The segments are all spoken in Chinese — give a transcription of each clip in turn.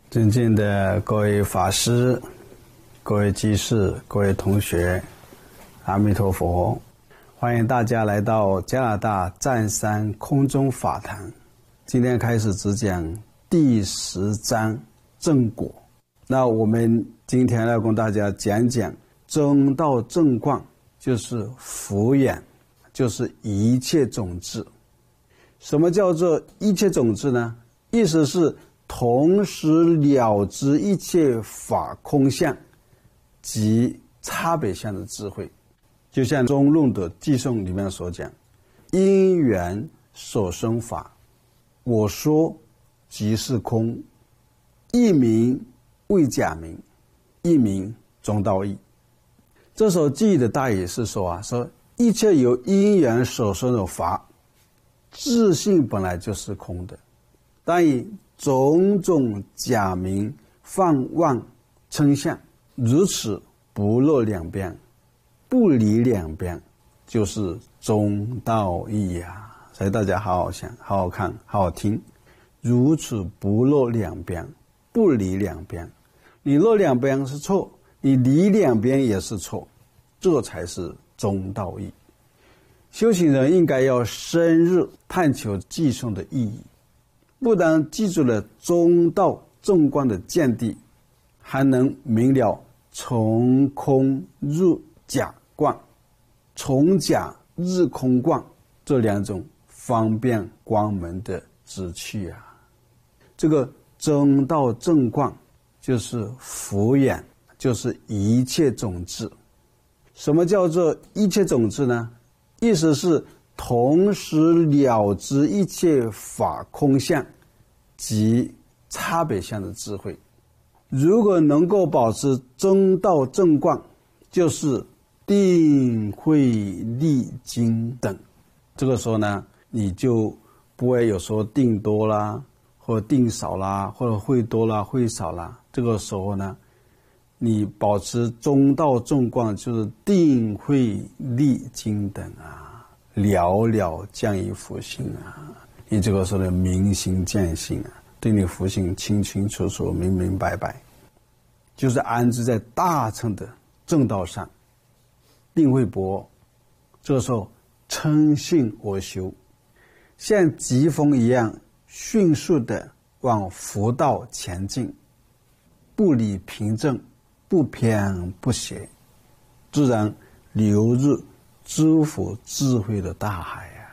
尊敬的各位法师、各位居士、各位同学，阿弥陀佛！欢迎大家来到加拿大湛山空中法堂。今天开始只讲第10章正果。那我们今天要跟大家讲讲中道正观，就是福缘，就是一切种子。什么叫做一切种子呢？意思是同时了知一切法空相及差别相的智慧。就像中论的偈颂里面所讲，因缘所生法，我说即是空，一名为假名，一名中道义。这首偈的大意是说说一切由因缘所生的法，自性本来就是空的，但以种种假名放妄称相，如此不落两边，不离两边，就是中道义啊！所以大家好好想，好好看，好好听。如此不落两边，不离两边，你落两边是错，你离两边也是错，这才是中道义。修行人应该要深入探求偈颂的意义，不但记住了中道正观的见地，还能明了从空入假观、从假入空观这两种方便光门的旨趣啊。这个中道正观就是福缘，就是一切种子。什么叫做一切种子呢？意思是同时了知一切法空相及差别相的智慧。如果能够保持中道正观，就是定慧力精等。这个时候呢，你就不会有时候定多啦，或者定少啦，或者会多啦，会少啦。这个时候呢，你保持中道正观，就是定慧力精等啊，了了降于福性啊。你这个时候的明心见性啊，对你福性清清楚楚、明明白白，就是安置在大乘的正道上，定慧薄。这个时候称性我修，像疾风一样迅速的往佛道前进，不离平正，不偏不邪，自然流入诸佛智慧的大海啊！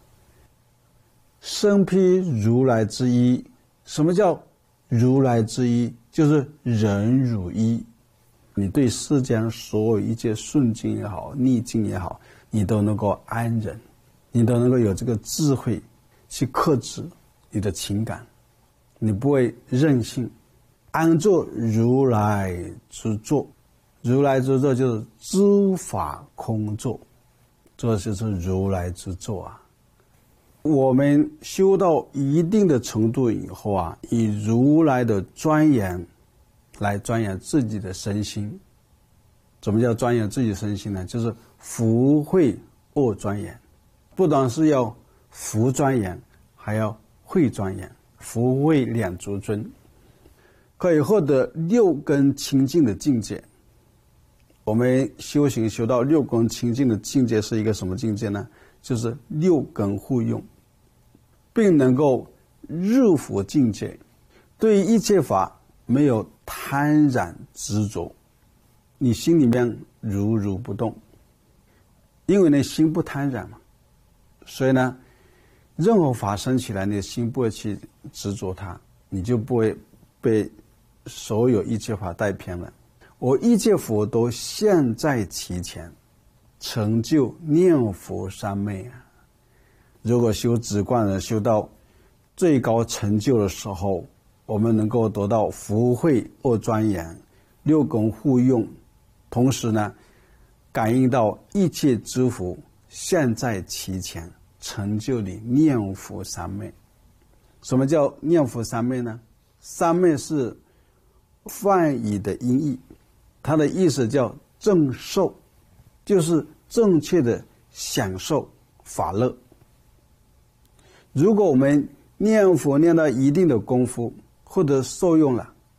身披如来之衣。什么叫如来之衣？就是忍辱衣。你对世间所有一切顺境也好，逆境也好，你都能够安忍，你都能够有这个智慧去克制你的情感，你不会任性，安坐如来之座。如来之座就是诸法空座，这就是如来之座啊。我们修到一定的程度以后啊，以如来的庄严来庄严自己的身心。怎么叫庄严自己的身心呢？就是福慧恶庄严，不单是要福庄严，还要慧庄严，福慧两足尊，可以获得六根清净的境界。我们修行修到六根清净的境界是一个什么境界呢？就是六根互用，并能够入佛境界，对一切法没有贪染执着，你心里面如如不动，因为你心不贪染嘛，所以呢，任何法生起来，你的心不会去执着它，你就不会被所有一切法带偏了。我一切佛都现在其前，成就念佛三昧啊！如果修止观人修到最高成就的时候，我们能够得到福慧恶庄严，六根互用，同时呢，感应到一切诸佛现在其前，成就你念佛三昧。什么叫念佛三昧呢？三昧是梵语的音译，它的意思叫正受，就是正确的享受法乐。如果我们念佛念到一定的功夫，或者受用了，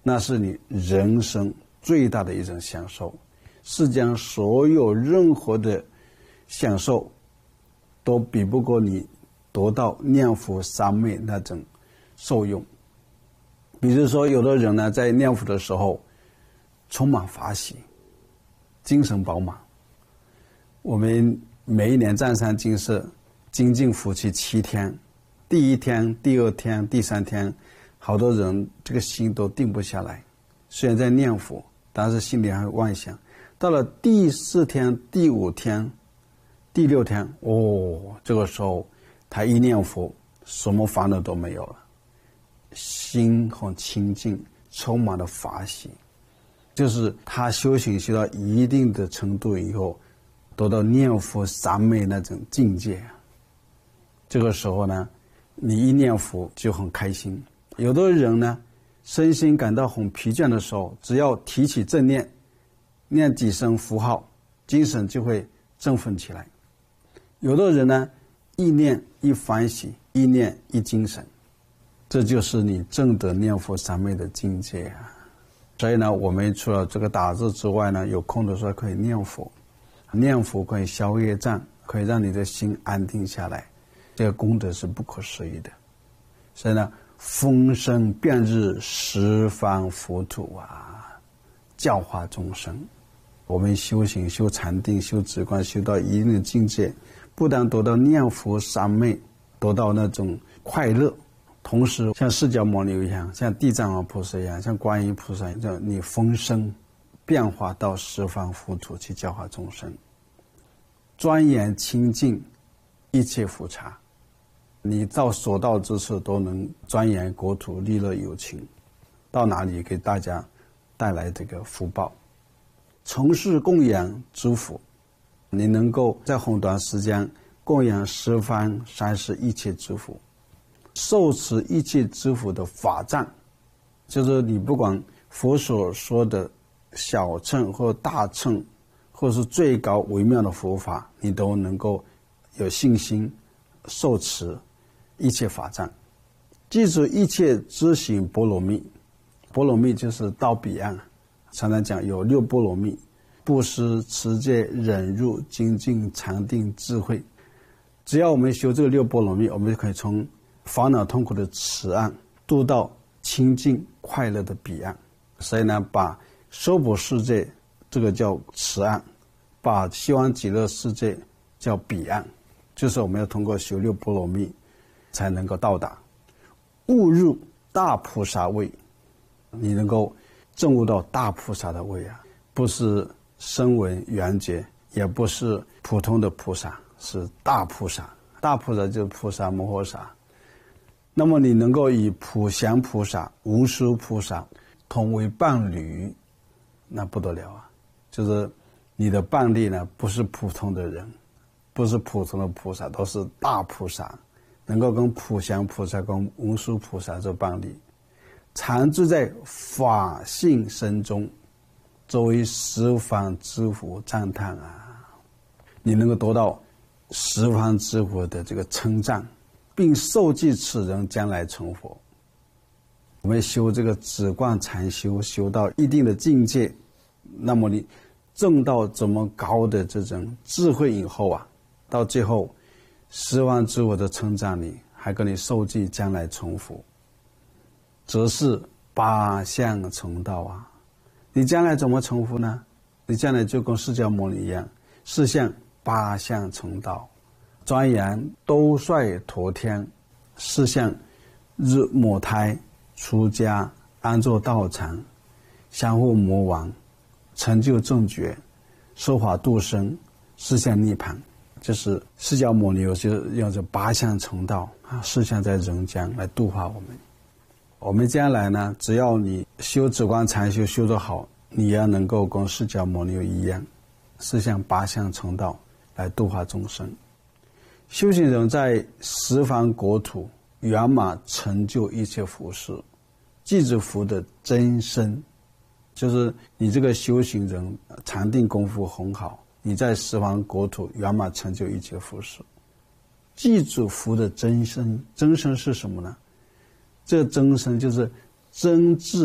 那是你人生最大的一种享受。世间所有任何的享受都比不过你得到念佛三昧那种受用。比如说有的人呢，在念佛的时候充满法喜，精神饱满。我们每一年占山精舍精进佛期7天，第1天、第2天、第3天，好多人这个心都定不下来，虽然在念佛，但是心里还会妄想。到了第4天、第5天、第6天，这个时候他一念佛，什么烦恼都没有了，心很清净，充满了法喜。就是他修行修到一定的程度以后，得到念佛三昧那种境界。这个时候呢，你一念佛就很开心。有的人呢，身心感到很疲倦的时候，只要提起正念，念几声符号，精神就会振奋起来。有的人呢，一念一欢喜，一念一精神，这就是你证得念佛三昧的境界啊。所以呢，我们除了这个打坐之外呢，有空的时候可以念佛，念佛可以消业障，可以让你的心安定下来，这个功德是不可思议的。所以呢，风声遍日十方佛土啊，教化众生。我们修行修禅定修止观修到一定的境界，不但得到念佛三昧，得到那种快乐，同时像释迦牟尼一样，像地藏王菩萨一样，像观音菩萨一样，你风声变化到十方佛土去教化众生，庄严清净一切佛刹，你到所到之处都能庄严国土，利乐有情，到哪里给大家带来这个福报。从事供养诸佛，你能够在很短时间供养十方三世一切诸佛，受持一切诸佛的法藏，就是你不管佛所说的小乘或大乘，或是最高微妙的佛法，你都能够有信心受持一切法藏，记住一切知行波罗蜜。波罗蜜就是到彼岸，常常讲有6波罗蜜：布施、持戒、忍辱、精进、禅定、智慧。只要我们修这个6波罗蜜，我们就可以从烦恼痛苦的此岸渡到清净快乐的彼岸。所以呢，把娑婆世界这个叫此岸，把西方极乐世界叫彼岸，就是我们要通过修6波罗蜜才能够到达。悟入大菩萨位，你能够证悟到大菩萨的位啊，不是声闻缘觉，也不是普通的菩萨，是大菩萨。大菩萨就是菩萨摩诃萨。那么你能够以普贤菩萨、文殊菩萨同为伴侣，那不得了啊！就是你的伴侣呢，不是普通的人，不是普通的菩萨，都是大菩萨，能够跟普贤菩萨、跟文殊菩萨做伴侣，常住在法性身中，作为十方之佛赞叹啊！你能够得到十方之佛的这个称赞，并受记此人将来成佛。我们修这个止观禅修，修到一定的境界，那么你证到这么高的这种智慧以后啊，到最后十方之佛的称赞你，还跟你受记将来成佛，则是八相成道啊！你将来怎么成佛呢？你将来就跟释迦牟尼一样，四相八相成道，庄严兜率陀天，四相入母胎，出家安坐道场，降伏魔王，成就正觉，说法度生，四相涅槃。就是释迦牟尼就用这八相成道啊，四相在人间来度化我们。我们将来呢，只要你修止观禅修修得好，你要能够跟释迦牟尼一样，四相八相成道来度化众生。修行人在十方国土圆满成就一切佛事，记住佛的真身，就是你这个修行人禅定功夫很好，你在十方国土圆满成就一切佛事。记住佛的真身，真身是什么呢？这真身就是真智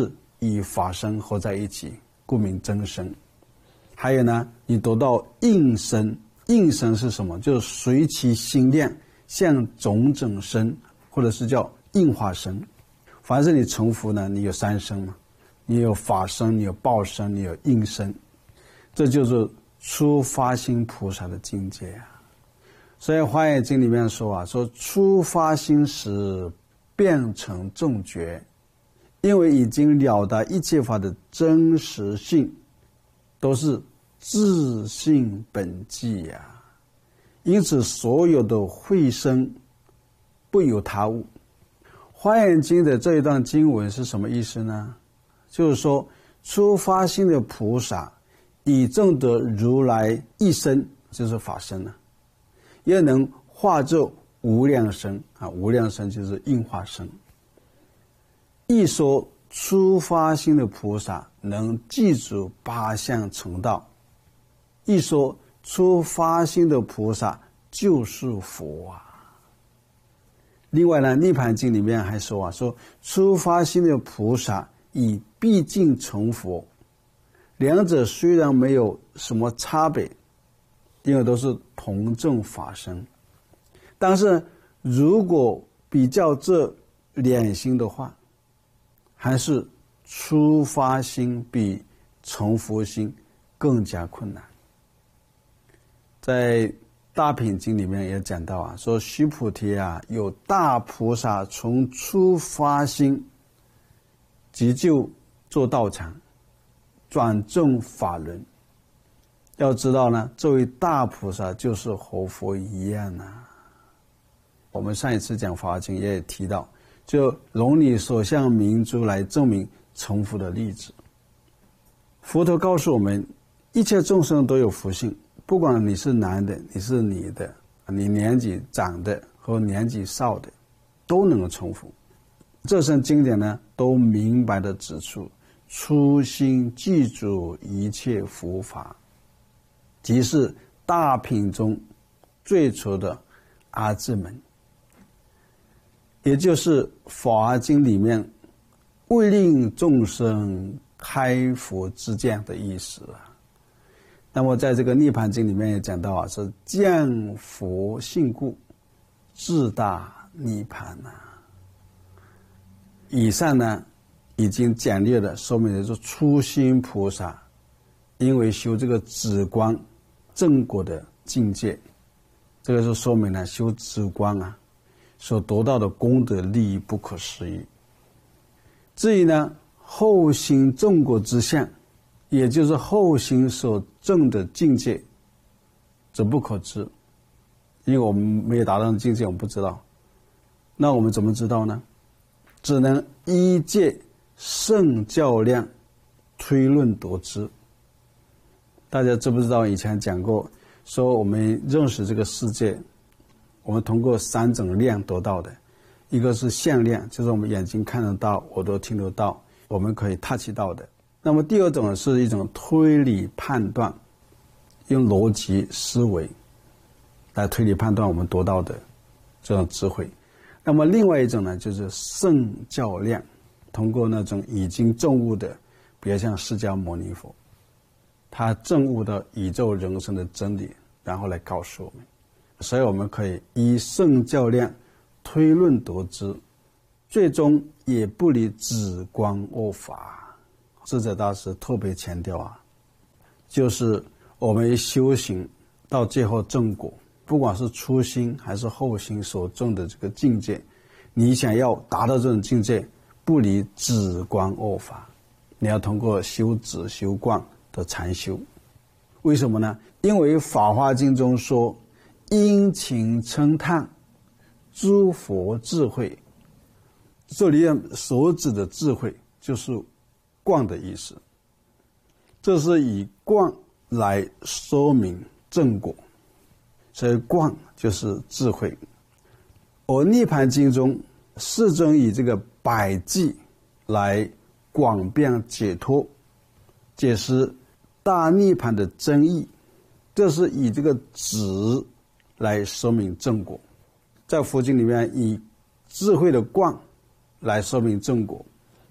与法身合在一起，故名真身。还有呢，你得到应身，应身是什么？就是随其心量向种种身，或者是叫应化身。凡是你成佛呢，你有三身嘛，你有法身，你有报身，你有应身，这就是初发心菩萨的境界啊。所以《华严经》里面说说初发心时变成正觉，因为已经了达一切法的真实性，都是自性本寂呀。因此所有的慧生不有他物。华严经的这一段经文是什么意思呢？就是说初发心的菩萨已证得如来一身，就是法身了，也能化作无量身啊，无量身就是应化身。一说初发心的菩萨能记住八相成道，一说初发心的菩萨就是佛啊。另外呢，《涅盘经》里面还说说初发心的菩萨已毕竟成佛，两者虽然没有什么差别，因为都是同证法身，但是如果比较这两心的话，还是初发心比成佛心更加困难。在大品经里面也讲到说须菩提有大菩萨从初发心即就做道场，转正法轮。要知道呢，这位大菩萨就是活佛一样啊。我们上一次讲法华经也提到，就如理所向明珠来证明成佛的例子。佛陀告诉我们，一切众生都有福性，不管你是男的，你是女的，你年纪长的和年纪少的，都能够成佛。这圣经典呢，都明白地指出，初心记住一切佛法，即是大品中最初的阿字门，也就是《法华经》里面为令众生开佛之见的意思啊。那么在这个《涅盘经》里面也讲到是见佛性故，自大涅盘啊。以上呢，已经简略的说明的是初心菩萨因为修这个止观正果的境界，这个是说明了修止观所得到的功德利益不可思议。至于呢后心正果之相，也就是后心所证的境界，则不可知，因为我们没有达到的境界，我们不知道。那我们怎么知道呢？只能依借圣教量推论得知。大家知不知道以前讲过，说我们认识这个世界，我们通过三种量得到的，一个是相量，就是我们眼睛看得到，耳朵听得到，我们可以 touch 到的。那么第二种是一种推理判断，用逻辑思维来推理判断我们得到的这种智慧。那么另外一种呢，就是圣教量，通过那种已经证悟的，比如像释迦牟尼佛，他证悟到宇宙人生的真理，然后来告诉我们，所以我们可以依圣教量推论得知，最终也不离止观恶法。智者大师特别强调就是我们修行到最后正果，不管是初心还是后心所证的这个境界，你想要达到这种境界，不离止观恶法，你要通过修止修观的禅修。为什么呢？因为《法华经》中说，殷勤称叹诸佛智慧，这里所指的智慧就是观的意思，这是以观来说明正果，所以观就是智慧。而《涅盘经》中世尊以这个百计来广辩解脱，解释大涅盘的真义，这是以这个止来说明正果。在佛经里面以智慧的观来说明正果，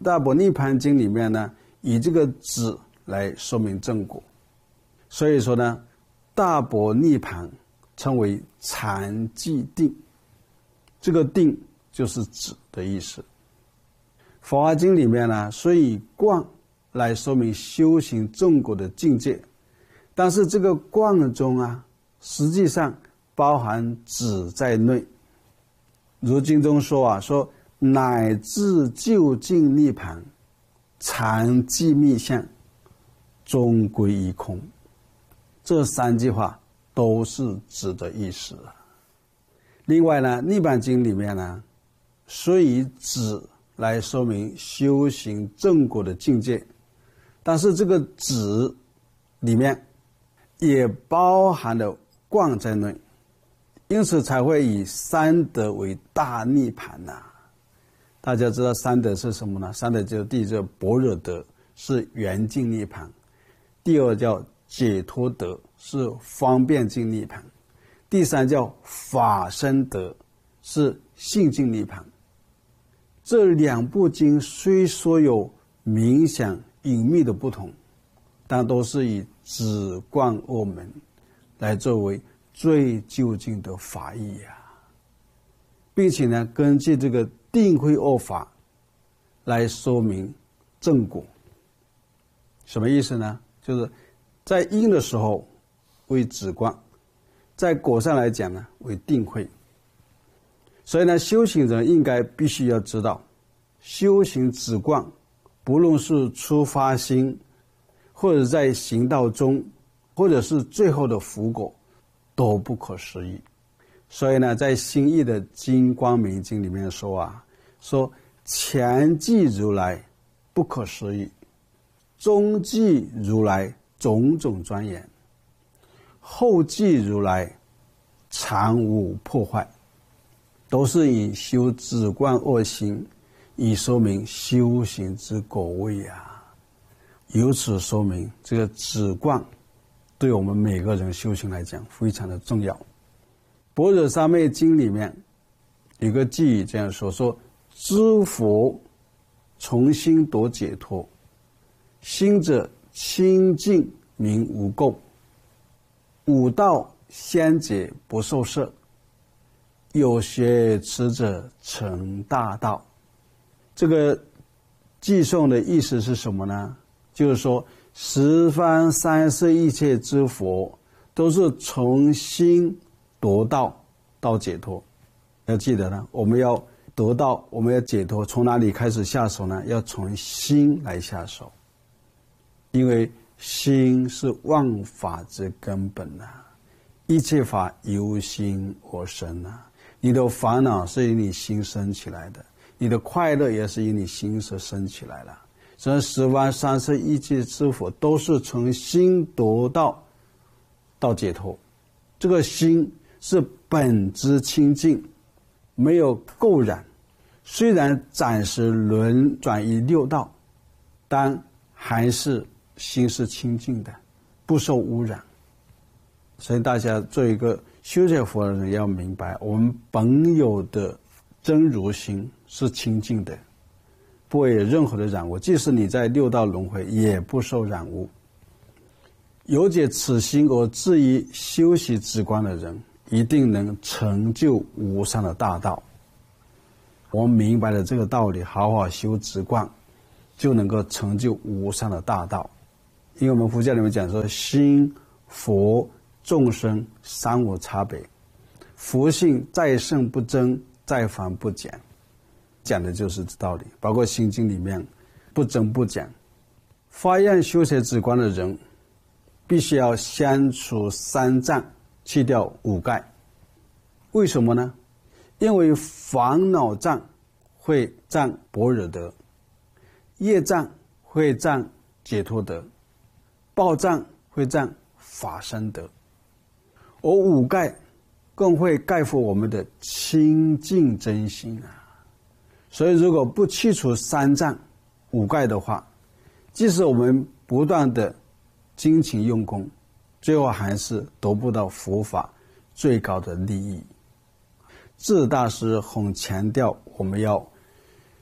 大般涅槃经里面呢，以这个止来说明正果，所以说呢，大般涅槃称为禅寂定，这个定就是止的意思。法华经里面呢，虽以观来说明修行正果的境界，但是这个观中啊，实际上包含止在内。如经中说啊，说乃至究竟涅槃，禅寂密相，终归一空。这三句话都是止的意思。另外呢，涅槃经里面呢，虽以止来说明修行正果的境界，但是这个止里面也包含了观在内，因此才会以三德为大涅槃呐。大家知道三德是什么呢？三德就是第一个般若德，是圆净涅槃；第二叫解脱德，是方便净涅槃；第三叫法身德，是性净涅槃。这两部经虽说有冥想隐秘的不同，但都是以止观二门来作为最究竟的法义呀，并且呢，根据这个定慧二法来说明正果。什么意思呢？就是在因的时候为止观，在果上来讲呢为定慧。所以呢，修行人应该必须要知道，修行止观，不论是出发心，或者在行道中，或者是最后的福果，都不可思议。所以呢，在新译的《金光明经》里面说啊，说前记如来不可思议，中记如来种种庄严，后记如来常无破坏，都是以修止观二行，以说明修行之果位啊。由此说明，这个止观对我们每个人修行来讲非常的重要。般若三昧经里面有个偈语这样说：知佛从心夺解脱，心者清净名无垢，五道先解不受摄，有学持者成大道。这个偈颂的意思是什么呢？就是说十方三世一切之佛都是从心夺道到解脱。要记得呢，我们要得道，我们要解脱，从哪里开始下手呢？要从心来下手，因为心是万法之根本啊，一切法由心而生啊。你的烦恼是由你心生起来的，你的快乐也是由你心所生起来了。所以十方三世一切之佛都是从心夺道到解脱。这个心是本质清净，没有垢染，虽然暂时轮转于六道，但还是心是清净的，不受污染。所以大家做一个修学佛的人要明白，我们本有的真如心是清净的，不会有任何的染污，即使你在六道轮回也不受染污。有解此心而至于修习止观的人，一定能成就无上的大道。我们明白了这个道理，好好修止观，就能够成就无上的大道。因为我们佛教里面讲说，心佛众生三无差别，佛性再胜不增，再凡不减，讲的就是这道理。包括心经里面不增不减。发愿修学止观的人，必须要先除三障，去掉五盖。为什么呢？因为烦恼障会障般若德，业障会障解脱德，报障会障法身德，而五盖更会盖覆我们的清净真心啊。所以如果不去除三障五盖的话，即使我们不断的精勤用功，最后还是得不到佛法最高的利益。智大师很强调我们要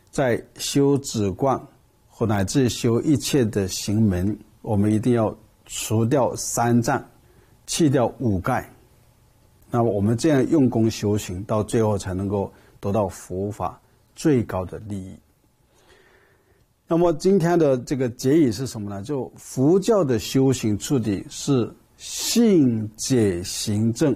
在修止观或乃至修一切的行门，我们一定要除掉三障，去掉五盖。那么我们这样用功修行，到最后才能够得到佛法最高的利益。那么今天的这个结语是什么呢？就佛教的修行处理是信解行证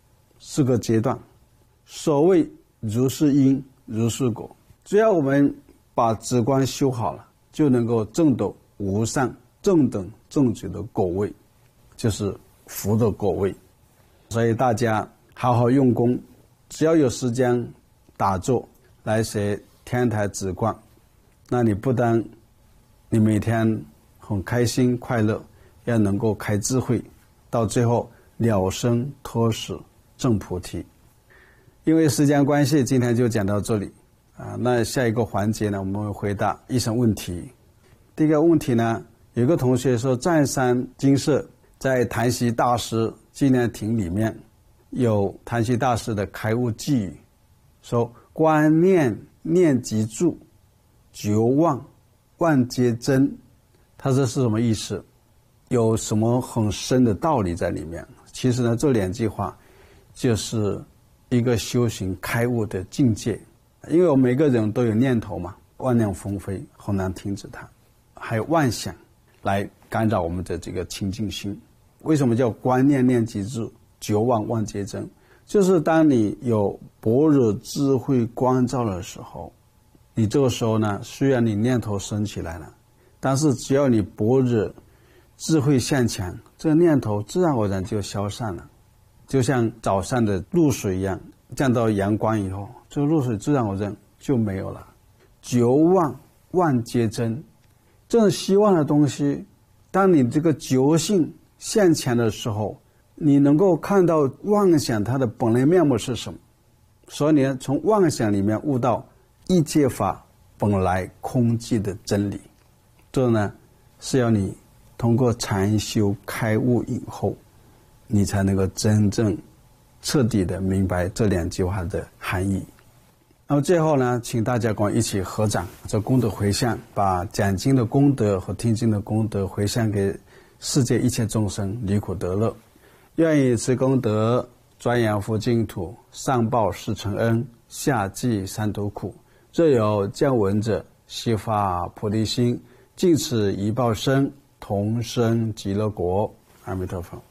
4个阶段。所谓如是因如是果，只要我们把止观修好了，就能够证得无上正等正觉的果位，就是佛的果位。所以大家好好用功，只要有时间打坐来学天台止观，那你不但你每天很开心快乐，要能够开智慧，到最后了生脱死证菩提。因为时间关系，今天就讲到这里那下一个环节呢，我们会回答一些问题。第一个问题呢，有个同学说，湛山精舍在檀溪大师纪念亭里面有檀溪大师的开悟寄语，说观念念即住，觉望万皆真。他这是什么意思？有什么很深的道理在里面？其实呢，这2句话就是一个修行开悟的境界。因为我们每个人都有念头嘛，万念纷飞，很难停止它，还有妄想来干扰我们的这个清净心。为什么叫观念念即住，觉望万皆真？就是当你有般若智慧光照的时候，你这个时候呢，虽然你念头升起来了，但是只要你般若智慧向强，这个念头自然而然就消散了。就像早上的露水一样，降到阳光以后，这个露水自然而然就没有了。觉望万皆真，这种希望的东西，当你这个觉性向强的时候，你能够看到妄想它的本来面目是什么。所以呢，从妄想里面悟到一切法本来空寂的真理。这呢，是要你通过禅修开悟以后，你才能够真正彻底的明白这2句话的含义。那么最后呢，请大家跟我一起合掌，这功德回向，把讲经的功德和听经的功德回向给世界一切众生，离苦得乐。愿以此功德，专扬佛净土，上报四重恩，下济三途苦。若有见闻者，悉发菩提心，尽此一报身，同生极乐国。阿弥陀佛。